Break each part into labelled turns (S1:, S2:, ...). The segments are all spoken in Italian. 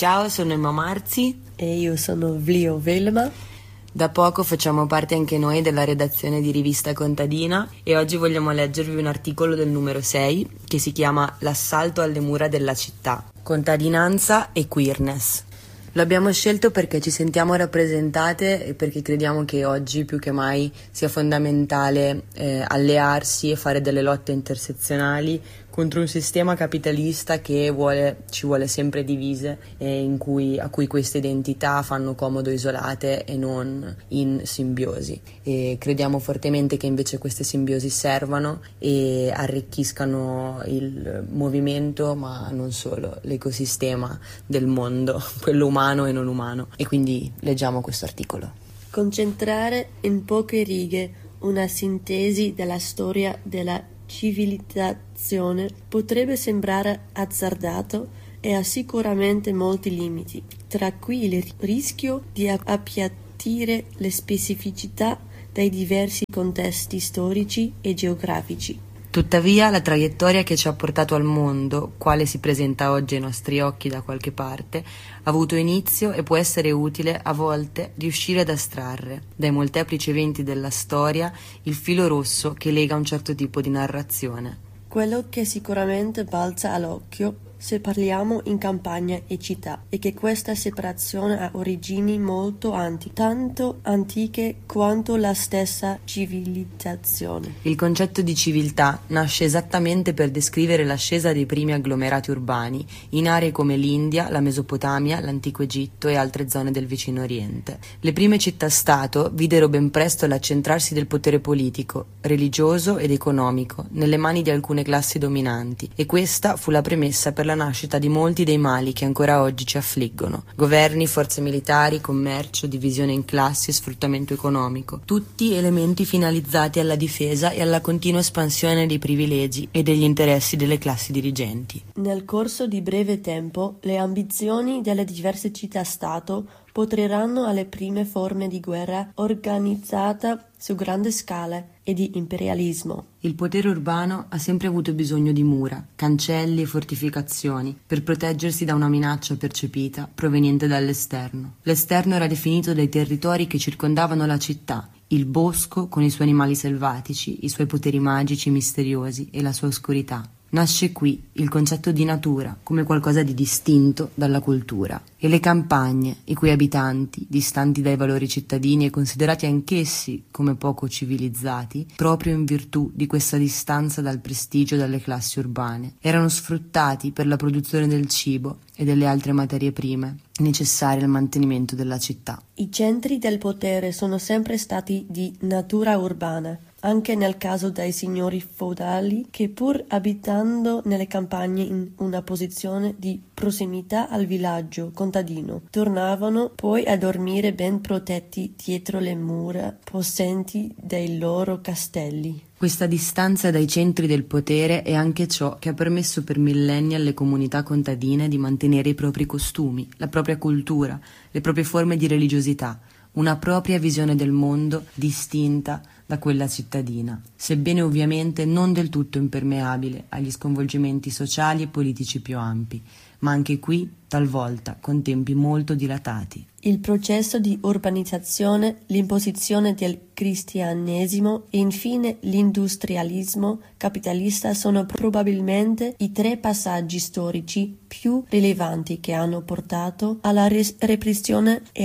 S1: Ciao, sono Emma Marzi.
S2: E io sono Vlio Velma.
S1: Da poco facciamo parte anche noi della redazione di Rivista Contadina e oggi vogliamo leggervi un articolo del numero 6 che si chiama L'assalto alle mura della città, contadinanza e queerness. Lo abbiamo scelto perché ci sentiamo rappresentate e perché crediamo che oggi più che mai sia fondamentale allearsi e fare delle lotte intersezionali contro un sistema capitalista che ci vuole sempre divise e a cui queste identità fanno comodo isolate e non in simbiosi. E crediamo fortemente che invece queste simbiosi servano e arricchiscano il movimento, ma non solo, l'ecosistema del mondo, quello umano e non umano. E quindi leggiamo questo articolo.
S2: Concentrare in poche righe una sintesi della storia della civilizzazione potrebbe sembrare azzardato e ha sicuramente molti limiti, tra cui il rischio di appiattire le specificità dei diversi contesti storici e geografici.
S1: Tuttavia, la traiettoria che ci ha portato al mondo, quale si presenta oggi ai nostri occhi da qualche parte, ha avuto inizio e può essere utile a volte riuscire ad astrarre dai molteplici eventi della storia il filo rosso che lega un certo tipo di narrazione.
S2: Quello che sicuramente balza all'occhio se parliamo in campagna e città è che questa separazione ha origini molto antiche, tanto antiche quanto la stessa civilizzazione.
S1: Il concetto di civiltà nasce esattamente per descrivere l'ascesa dei primi agglomerati urbani in aree come l'India, la Mesopotamia, l'antico Egitto e altre zone del vicino Oriente. Le prime città-stato videro ben presto l'accentrarsi del potere politico, religioso ed economico nelle mani di alcune classi dominanti, e questa fu la premessa per la nascita di molti dei mali che ancora oggi ci affliggono: governi, forze militari, commercio, divisione in classi e sfruttamento economico, tutti elementi finalizzati alla difesa e alla continua espansione dei privilegi e degli interessi delle classi dirigenti.
S2: Nel corso di breve tempo, le ambizioni delle diverse città-stato porteranno alle prime forme di guerra organizzata su grande scala e di imperialismo.
S1: Il potere urbano ha sempre avuto bisogno di mura, cancelli e fortificazioni per proteggersi da una minaccia percepita proveniente dall'esterno. L'esterno era definito dai territori che circondavano la città, il bosco con i suoi animali selvatici, i suoi poteri magici misteriosi e la sua oscurità. Nasce qui il concetto di natura come qualcosa di distinto dalla cultura, e le campagne, i cui abitanti, distanti dai valori cittadini e considerati anch'essi come poco civilizzati, proprio in virtù di questa distanza dal prestigio dalle classi urbane, erano sfruttati per la produzione del cibo e delle altre materie prime necessarie al mantenimento della città.
S2: I centri del potere sono sempre stati di natura urbana, anche nel caso dei signori feudali che, pur abitando nelle campagne in una posizione di prossimità al villaggio contadino, tornavano poi a dormire ben protetti dietro le mura possenti dei loro castelli.
S1: Questa distanza dai centri del potere è anche ciò che ha permesso per millenni alle comunità contadine di mantenere i propri costumi, la propria cultura, le proprie forme di religiosità, una propria visione del mondo distinta da quella cittadina, sebbene ovviamente non del tutto impermeabile agli sconvolgimenti sociali e politici più ampi, ma anche qui talvolta con tempi molto dilatati.
S2: Il processo di urbanizzazione, l'imposizione del cristianesimo e infine l'industrialismo capitalista sono probabilmente i tre passaggi storici più rilevanti che hanno portato alla repressione e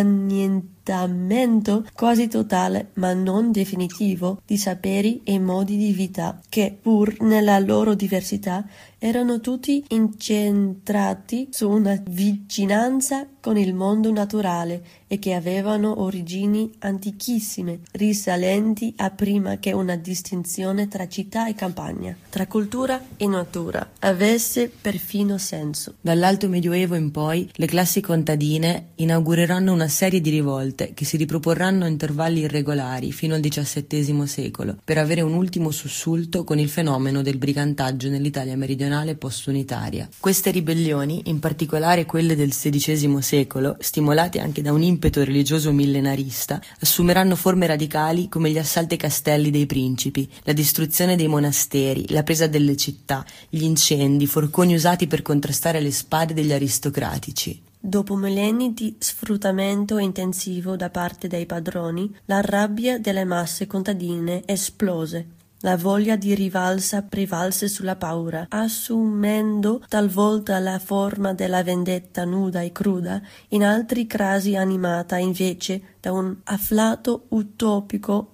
S2: all'annientamento quasi totale ma non definitivo di saperi e modi di vita che, pur nella loro diversità, erano tutti incentrati su una vicinanza con il mondo naturale e che avevano origini antichissime, risalenti a prima che una distinzione tra città e campagna, tra cultura e natura, avesse perfino senso.
S1: Dall'Alto Medioevo in poi, le classi contadine inaugureranno una serie di rivolte che si riproporranno a intervalli irregolari fino al XVII secolo, per avere un ultimo sussulto con il fenomeno del brigantaggio nell'Italia meridionale nazionale post-unitaria. Queste ribellioni, in particolare quelle del XVI secolo, stimolate anche da un impeto religioso millenarista, assumeranno forme radicali come gli assalti ai castelli dei principi, la distruzione dei monasteri, la presa delle città, gli incendi, forconi usati per contrastare le spade degli aristocratici.
S2: Dopo millenni di sfruttamento intensivo da parte dei padroni, la rabbia delle masse contadine esplose. La voglia di rivalsa prevalse sulla paura, assumendo talvolta la forma della vendetta nuda e cruda, in altri casi animata invece da un afflato utopico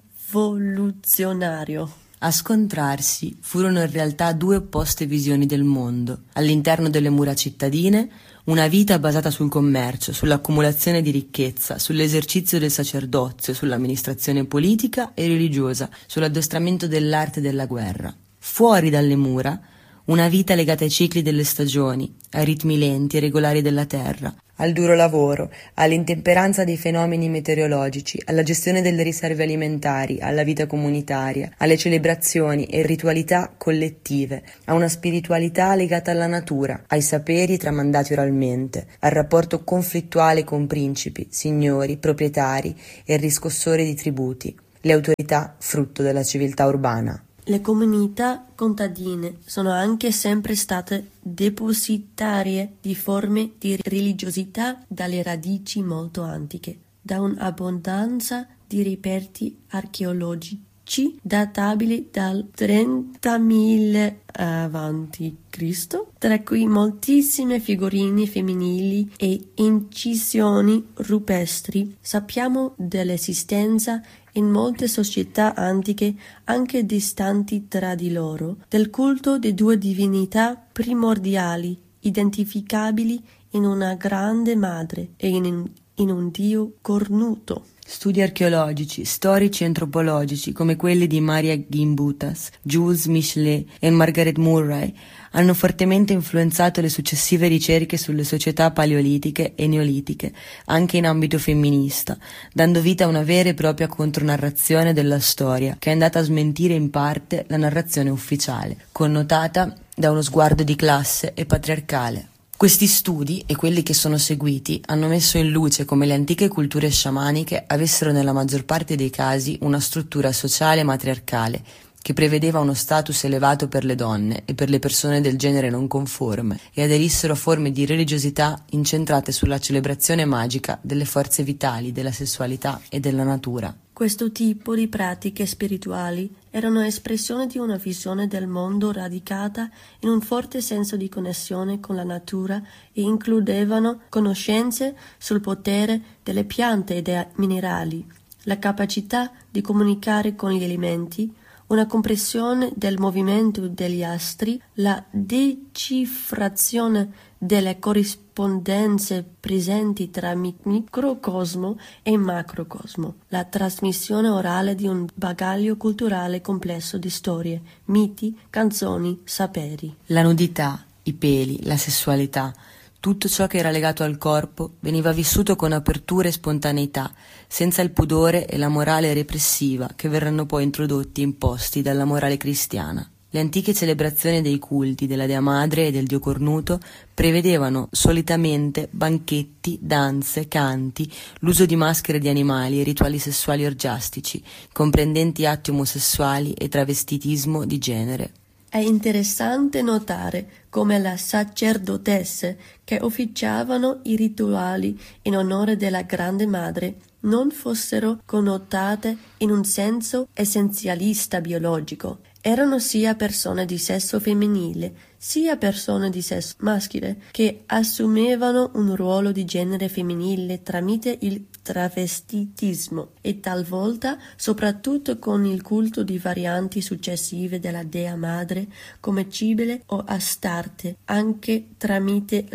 S2: rivoluzionario.
S1: A scontrarsi furono in realtà due opposte visioni del mondo. All'interno delle mura cittadine, una vita basata sul commercio, sull'accumulazione di ricchezza, sull'esercizio del sacerdozio, sull'amministrazione politica e religiosa, sull'addestramento dell'arte e della guerra. Fuori dalle mura, una vita legata ai cicli delle stagioni, ai ritmi lenti e regolari della terra, al duro lavoro, all'intemperanza dei fenomeni meteorologici, alla gestione delle riserve alimentari, alla vita comunitaria, alle celebrazioni e ritualità collettive, a una spiritualità legata alla natura, ai saperi tramandati oralmente, al rapporto conflittuale con principi, signori, proprietari e riscossori di tributi, le autorità frutto della civiltà urbana.
S2: Le comunità contadine sono anche sempre state depositarie di forme di religiosità dalle radici molto antiche, da un'abbondanza di reperti archeologici databili dal 30.000 avanti Cristo, tra cui moltissime figurine femminili e incisioni rupestri. Sappiamo dell'esistenza in molte società antiche, anche distanti tra di loro, del culto di due divinità primordiali, identificabili in una grande madre e in un dio cornuto.
S1: Studi archeologici, storici e antropologici come quelli di Maria Gimbutas, Jules Michelet e Margaret Murray hanno fortemente influenzato le successive ricerche sulle società paleolitiche e neolitiche, anche in ambito femminista, dando vita a una vera e propria contronarrazione della storia, che è andata a smentire in parte la narrazione ufficiale, connotata da uno sguardo di classe e patriarcale. Questi studi e quelli che sono seguiti hanno messo in luce come le antiche culture sciamaniche avessero nella maggior parte dei casi una struttura sociale matriarcale che prevedeva uno status elevato per le donne e per le persone del genere non conforme e aderissero a forme di religiosità incentrate sulla celebrazione magica delle forze vitali, della sessualità e della natura.
S2: Questo tipo di pratiche spirituali erano espressione di una visione del mondo radicata in un forte senso di connessione con la natura e includevano conoscenze sul potere delle piante e dei minerali, la capacità di comunicare con gli elementi, una comprensione del movimento degli astri, la decifrazione delle corrispondenze presenti tra microcosmo e macrocosmo, la trasmissione orale di un bagaglio culturale complesso di storie, miti, canzoni, saperi.
S1: La nudità, i peli, la sessualità, tutto ciò che era legato al corpo veniva vissuto con apertura e spontaneità, senza il pudore e la morale repressiva che verranno poi introdotti e imposti dalla morale cristiana. Le antiche celebrazioni dei culti della Dea Madre e del Dio Cornuto prevedevano solitamente banchetti, danze, canti, l'uso di maschere di animali e rituali sessuali orgiastici, comprendenti atti omosessuali e travestitismo di genere.
S2: È interessante notare come le sacerdotesse che officiavano i rituali in onore della Grande Madre non fossero connotate in un senso essenzialista biologico. Erano sia persone di sesso femminile, sia persone di sesso maschile, che assumevano un ruolo di genere femminile tramite il travestitismo e talvolta, soprattutto con il culto di varianti successive della Dea Madre come Cibele o Astarte, anche tramite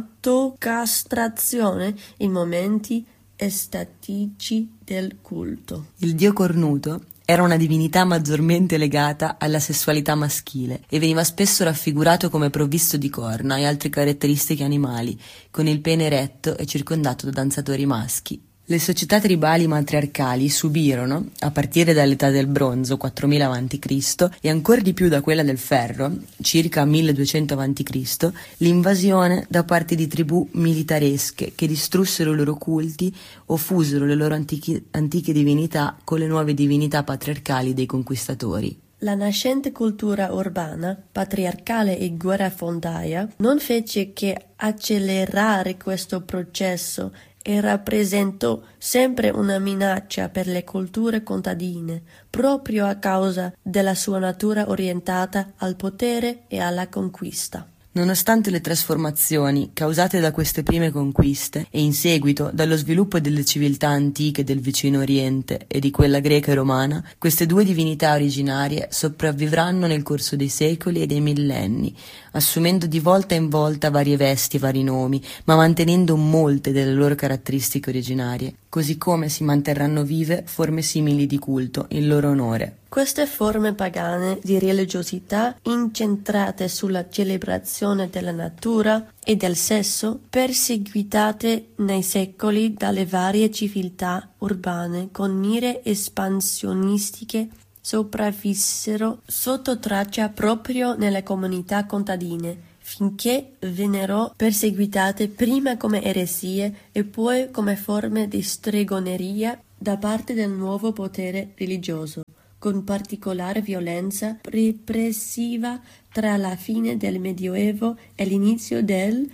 S2: l'autocastrazione in momenti estatici del culto.
S1: Il dio cornuto era una divinità maggiormente legata alla sessualità maschile e veniva spesso raffigurato come provvisto di corna e altre caratteristiche animali, con il pene eretto e circondato da danzatori maschi. Le società tribali matriarcali subirono, a partire dall'età del bronzo, 4000 a.C., e ancor di più da quella del ferro, circa 1200 a.C., l'invasione da parte di tribù militaresche che distrussero i loro culti o fusero le loro antiche divinità con le nuove divinità patriarcali dei conquistatori.
S2: La nascente cultura urbana, patriarcale e guerrafondaia non fece che accelerare questo processo e rappresentò sempre una minaccia per le culture contadine, proprio a causa della sua natura orientata al potere e alla conquista.
S1: Nonostante le trasformazioni causate da queste prime conquiste e in seguito dallo sviluppo delle civiltà antiche del vicino Oriente e di quella greca e romana, queste due divinità originarie sopravvivranno nel corso dei secoli e dei millenni, assumendo di volta in volta varie vesti e vari nomi, ma mantenendo molte delle loro caratteristiche originarie, così come si manterranno vive forme simili di culto in loro onore.
S2: Queste forme pagane di religiosità incentrate sulla celebrazione della natura e del sesso, perseguitate nei secoli dalle varie civiltà urbane con mire espansionistiche, sopravvissero sotto traccia proprio nelle comunità contadine, finché vennero perseguitate prima come eresie e poi come forme di stregoneria da parte del nuovo potere religioso, con particolare violenza repressiva tra la fine del Medioevo e l'inizio del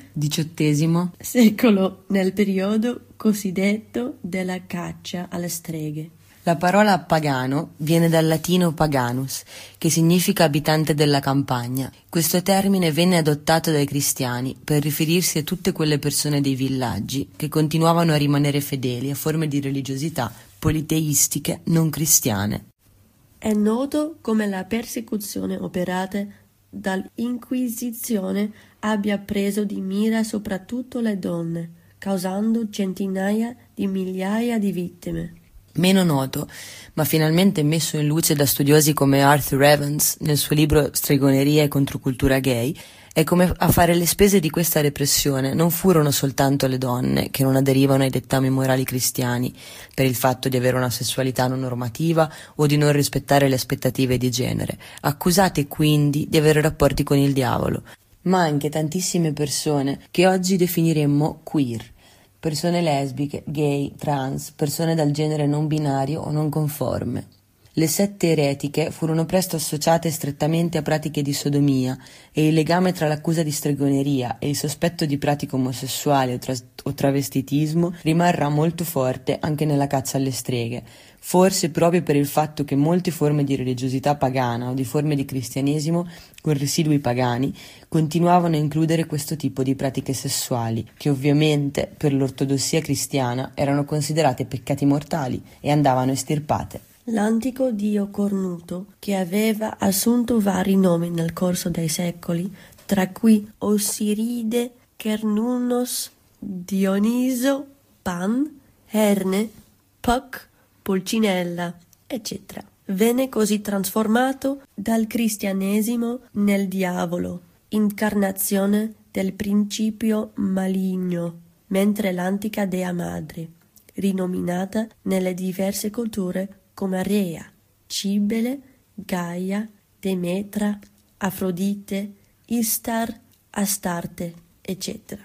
S1: XVIII
S2: secolo, nel periodo cosiddetto della caccia alle streghe.
S1: La parola pagano viene dal latino paganus, che significa abitante della campagna. Questo termine venne adottato dai cristiani per riferirsi a tutte quelle persone dei villaggi che continuavano a rimanere fedeli a forme di religiosità politeistiche non cristiane.
S2: È noto come la persecuzione operata dall'Inquisizione abbia preso di mira soprattutto le donne, causando centinaia di migliaia di vittime.
S1: Meno noto, ma finalmente messo in luce da studiosi come Arthur Evans nel suo libro Stregoneria e controcultura gay, è come a fare le spese di questa repressione non furono soltanto le donne che non aderivano ai dettami morali cristiani per il fatto di avere una sessualità non normativa o di non rispettare le aspettative di genere, accusate quindi di avere rapporti con il diavolo, ma anche tantissime persone che oggi definiremmo queer, persone lesbiche, gay, trans, persone dal genere non binario o non conforme. Le sette eretiche furono presto associate strettamente a pratiche di sodomia e il legame tra l'accusa di stregoneria e il sospetto di pratiche omosessuali o travestitismo rimarrà molto forte anche nella caccia alle streghe, forse proprio per il fatto che molte forme di religiosità pagana o di forme di cristianesimo con residui pagani continuavano a includere questo tipo di pratiche sessuali, che ovviamente per l'ortodossia cristiana erano considerate peccati mortali e andavano estirpate.
S2: L'antico dio cornuto, che aveva assunto vari nomi nel corso dei secoli, tra cui Osiride, Cernunnos, Dioniso, Pan, Erne, Puck, Pulcinella, eccetera, venne così trasformato dal cristianesimo nel diavolo, incarnazione del principio maligno, mentre l'antica dea madre, rinominata nelle diverse culture come Rea, Cibele, Gaia, Demetra, Afrodite, Istar, Astarte, eccetera,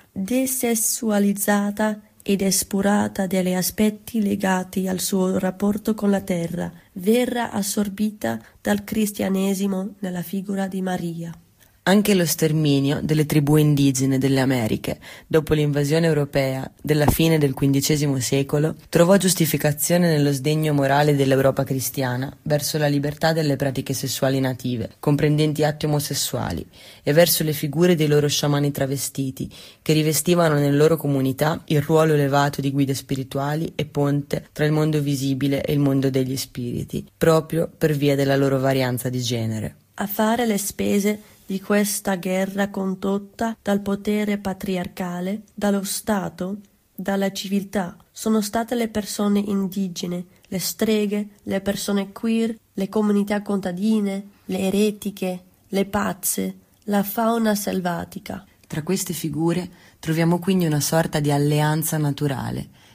S2: desessualizzata ed espurata dagli aspetti legati al suo rapporto con la terra, verrà assorbita dal cristianesimo nella figura di Maria.
S1: Anche lo sterminio delle tribù indigene delle Americhe, dopo l'invasione europea della fine del XV secolo, trovò giustificazione nello sdegno morale dell'Europa cristiana verso la libertà delle pratiche sessuali native, comprendenti atti omosessuali, e verso le figure dei loro sciamani travestiti, che rivestivano nelle loro comunità il ruolo elevato di guide spirituali e ponte tra il mondo visibile e il mondo degli spiriti, proprio per via della loro varianza di genere.
S2: A fare le spese di questa guerra condotta dal potere patriarcale, dallo Stato, dalla civiltà, sono state le persone indigene, le streghe, le persone queer, le comunità contadine, le eretiche, le pazze, la fauna selvatica.
S1: Tra queste figure troviamo quindi una sorta di alleanza naturale,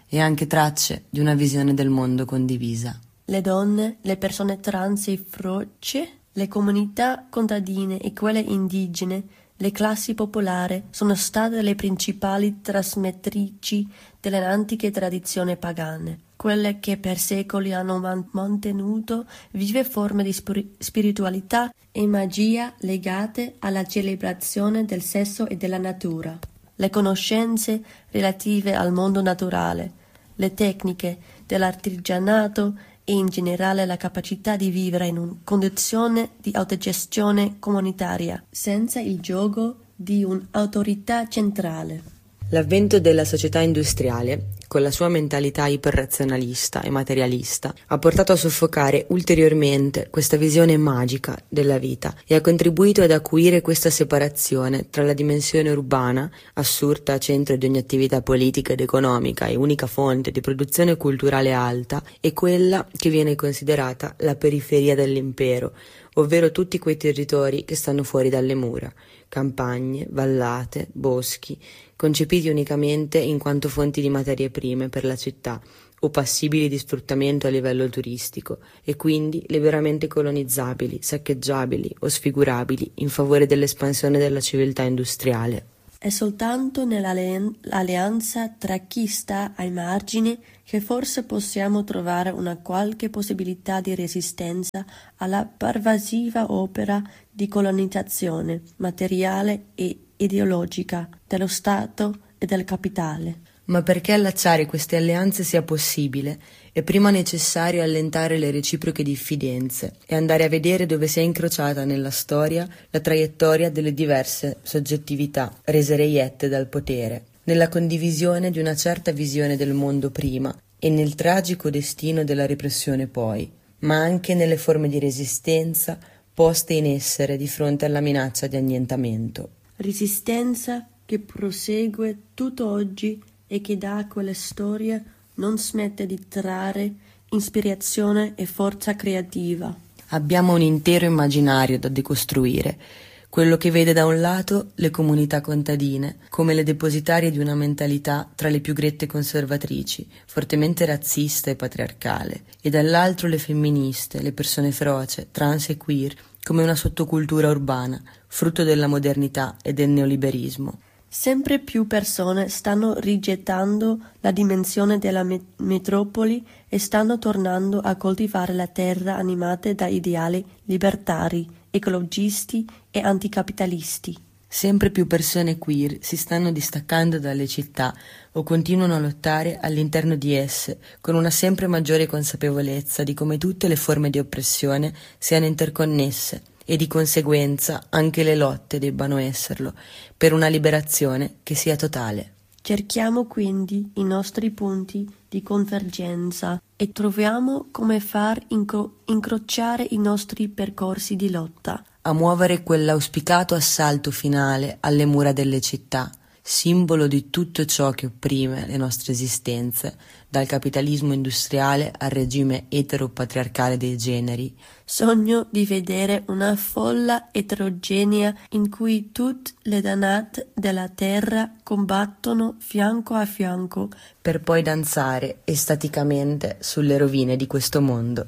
S1: e anche tracce di una visione del mondo condivisa.
S2: Le donne, le persone trans e froce, le comunità contadine e quelle indigene, le classi popolari sono state le principali trasmettrici delle antiche tradizioni pagane, quelle che per secoli hanno mantenuto vive forme di spiritualità e magia legate alla celebrazione del sesso e della natura. Le conoscenze relative al mondo naturale, le tecniche dell'artigianato e in generale la capacità di vivere in una condizione di autogestione comunitaria, senza il gioco di un'autorità centrale.
S1: L'avvento della società industriale, con la sua mentalità iperrazionalista e materialista, ha portato a soffocare ulteriormente questa visione magica della vita e ha contribuito ad acuire questa separazione tra la dimensione urbana, assurda centro di ogni attività politica ed economica e unica fonte di produzione culturale alta, e quella che viene considerata la periferia dell'impero, ovvero tutti quei territori che stanno fuori dalle mura, campagne, vallate, boschi, concepiti unicamente in quanto fonti di materie prime per la città o passibili di sfruttamento a livello turistico e quindi liberamente colonizzabili, saccheggiabili o sfigurabili in favore dell'espansione della civiltà industriale.
S2: È soltanto nell'alleanza tra chi sta ai margini che forse possiamo trovare una qualche possibilità di resistenza alla pervasiva opera di colonizzazione materiale e ideologica dello Stato e del capitale.
S1: Ma perché allacciare queste alleanze sia possibile, è prima necessario allentare le reciproche diffidenze e andare a vedere dove si è incrociata nella storia la traiettoria delle diverse soggettività rese reiette dal potere, nella condivisione di una certa visione del mondo prima e nel tragico destino della repressione poi, ma anche nelle forme di resistenza poste in essere di fronte alla minaccia di annientamento.
S2: Resistenza che prosegue tutto oggi e che da quelle storie non smette di trarre ispirazione e forza creativa.
S1: Abbiamo un intero immaginario da decostruire, quello che vede da un lato le comunità contadine come le depositarie di una mentalità tra le più grette conservatrici, fortemente razzista e patriarcale, e dall'altro le femministe, le persone froce, trans e queer, come una sottocultura urbana, frutto della modernità e del neoliberismo.
S2: Sempre più persone stanno rigettando la dimensione della metropoli e stanno tornando a coltivare la terra animate da ideali libertari, ecologisti e anticapitalisti.
S1: Sempre più persone queer si stanno distaccando dalle città o continuano a lottare all'interno di esse con una sempre maggiore consapevolezza di come tutte le forme di oppressione siano interconnesse e di conseguenza anche le lotte debbano esserlo, per una liberazione che sia totale.
S2: Cerchiamo quindi i nostri punti di convergenza e troviamo come far incrociare i nostri percorsi di lotta.
S1: A muovere quell'auspicato assalto finale alle mura delle città, simbolo di tutto ciò che opprime le nostre esistenze, dal capitalismo industriale al regime etero-patriarcale dei generi.
S2: Sogno di vedere una folla eterogenea in cui tutte le dannate della terra combattono fianco a fianco
S1: per poi danzare estaticamente sulle rovine di questo mondo.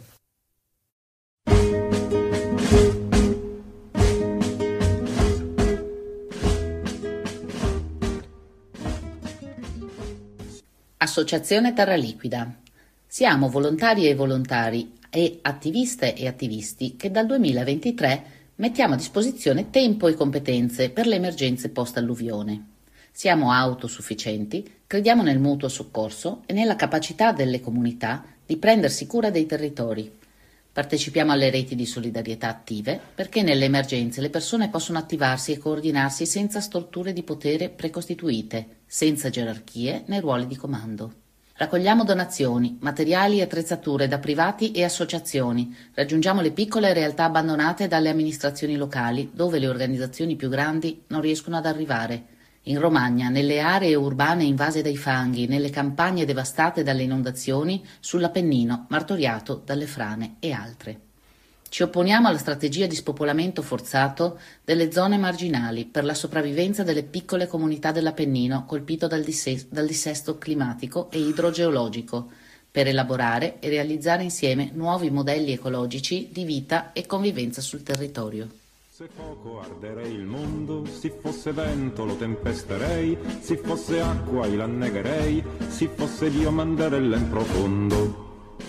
S3: Associazione Terra Liquida. Siamo volontarie e volontari e attiviste e attivisti che dal 2023 mettiamo a disposizione tempo e competenze per le emergenze post-alluvione. Siamo autosufficienti, crediamo nel mutuo soccorso e nella capacità delle comunità di prendersi cura dei territori. Partecipiamo alle reti di solidarietà attive perché nelle emergenze le persone possono attivarsi e coordinarsi senza strutture di potere precostituite, senza gerarchie né ruoli di comando. Raccogliamo donazioni, materiali e attrezzature da privati e associazioni, raggiungiamo le piccole realtà abbandonate dalle amministrazioni locali dove le organizzazioni più grandi non riescono ad arrivare. In Romagna, nelle aree urbane invase dai fanghi, nelle campagne devastate dalle inondazioni, sull'Appennino martoriato dalle frane e altre. Ci opponiamo alla strategia di spopolamento forzato delle zone marginali per la sopravvivenza delle piccole comunità dell'Appennino colpito dal dissesto climatico e idrogeologico, per elaborare e realizzare insieme nuovi modelli ecologici di vita e convivenza sul territorio.
S4: Se fuoco arderei il mondo, se fosse vento lo tempesterei, se fosse acqua io l'annegherei, se fosse Dio manderella in profondo.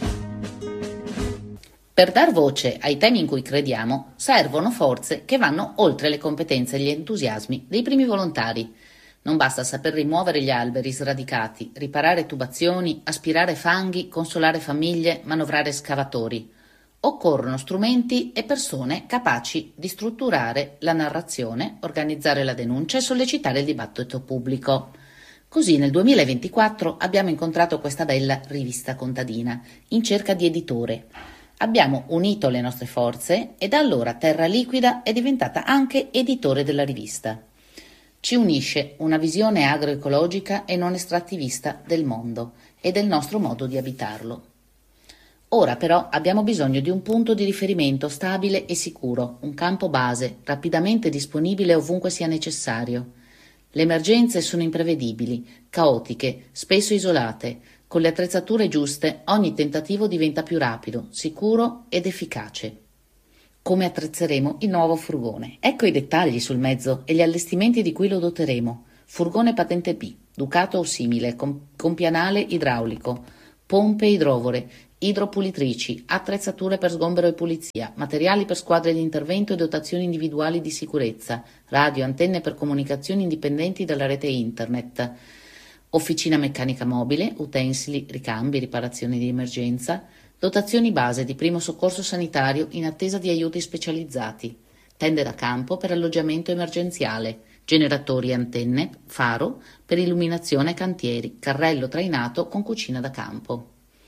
S3: Per dar voce ai temi in cui crediamo servono forze che vanno oltre le competenze e gli entusiasmi dei primi volontari. Non basta saper rimuovere gli alberi sradicati, riparare tubazioni, aspirare fanghi, consolare famiglie, manovrare scavatori. Occorrono strumenti e persone capaci di strutturare la narrazione, organizzare la denuncia e sollecitare il dibattito pubblico. Così nel 2024 abbiamo incontrato questa bella rivista contadina, in cerca di editore. Abbiamo unito le nostre forze e da allora Terra Liquida è diventata anche editore della rivista. Ci unisce una visione agroecologica e non estrattivista del mondo e del nostro modo di abitarlo. Ora però abbiamo bisogno di un punto di riferimento stabile e sicuro, un campo base, rapidamente disponibile ovunque sia necessario. Le emergenze sono imprevedibili, caotiche, spesso isolate. Con le attrezzature giuste ogni tentativo diventa più rapido, sicuro ed efficace. Come attrezzeremo il nuovo furgone? Ecco i dettagli sul mezzo e gli allestimenti di cui lo doteremo. Furgone patente B, Ducato o simile, con pianale idraulico, pompe idrovore, idropulitrici, attrezzature per sgombero e pulizia, materiali per squadre di intervento e dotazioni individuali di sicurezza, radio, antenne per comunicazioni indipendenti dalla rete internet, officina meccanica mobile, utensili, ricambi, riparazioni di emergenza, dotazioni base di primo soccorso sanitario in attesa di aiuti specializzati, tende da campo per alloggiamento emergenziale, generatori e antenne, faro per illuminazione e cantieri, carrello trainato con cucina da campo.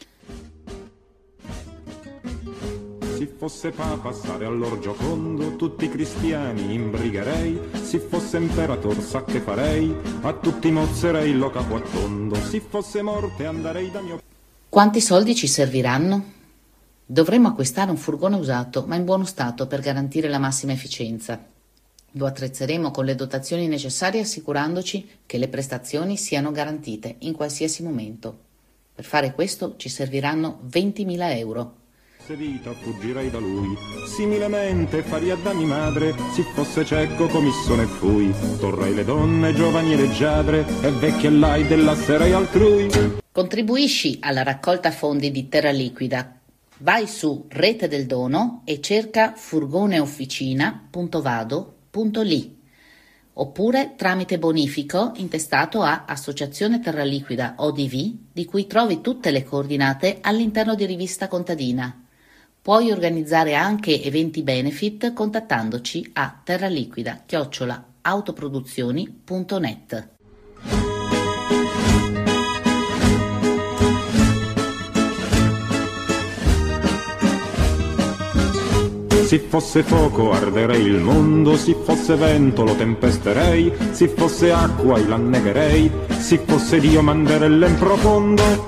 S4: Se fosse Papa stare all'Orgiocondo, tutti i cristiani imbrigherei, se fosse imperator sa che farei, a tutti mozzerei lo capo a tondo, se fosse morte andrei da mio...
S3: Quanti soldi ci serviranno? Dovremmo acquistare un furgone usato ma in buono stato per garantire la massima efficienza. Lo attrezzeremo con le dotazioni necessarie assicurandoci che le prestazioni siano garantite in qualsiasi momento. Per fare questo ci serviranno 20.000 euro.
S4: Se vita fuggirei da lui, similemente faria da mia madre, se fosse cieco comissone fui, torrei le donne giovani e leggiadre, e vecchie lai dell'asserei altrui.
S3: Contribuisci alla raccolta fondi di Terra Liquida. Vai su Rete del Dono e cerca furgoneofficina.vado.li oppure tramite bonifico intestato a Associazione Terra Liquida ODV, di cui trovi tutte le coordinate all'interno di Rivista Contadina. Puoi organizzare anche eventi benefit contattandoci a terraliquida@autoproduzioni.net.
S4: Se fosse fuoco arderei il mondo, se fosse vento lo tempesterei, se fosse acqua io l'annegherei, se fosse Dio manderella in profondo.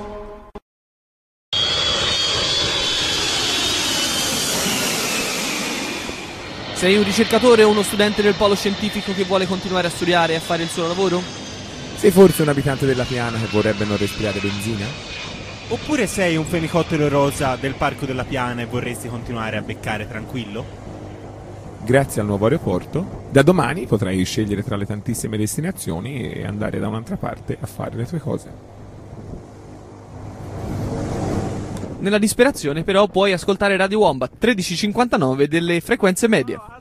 S5: Sei un ricercatore o uno studente del polo scientifico che vuole continuare a studiare e a fare il suo lavoro?
S6: Sei forse un abitante della Piana che vorrebbe non respirare benzina?
S7: Oppure sei un fenicottero rosa del Parco della Piana e vorresti continuare a beccare tranquillo?
S6: Grazie al nuovo aeroporto, da domani potrai scegliere tra le tantissime destinazioni e andare da un'altra parte a fare le tue cose.
S5: Nella disperazione però puoi ascoltare Radio Wombat 1359 delle frequenze medie.